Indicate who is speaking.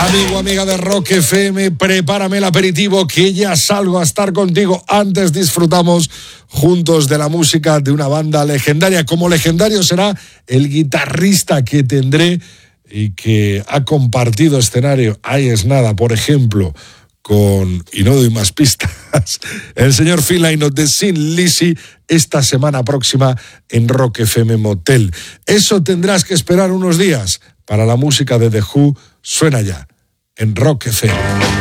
Speaker 1: Amigo, amiga de Rock FM, prepárame el aperitivo que ya salgo a estar contigo. Antes disfrutamos juntos de la música de una banda legendaria. Como legendario será el guitarrista que tendré y que ha compartido escenario. Ahí es nada, por ejemplo, con, y no doy más pistas, el señor Phil Lynott de Sin Lizzy esta semana próxima en Rock FM Motel. Eso tendrás que esperar unos días. Para la música de The Who, suena ya en Rock FM.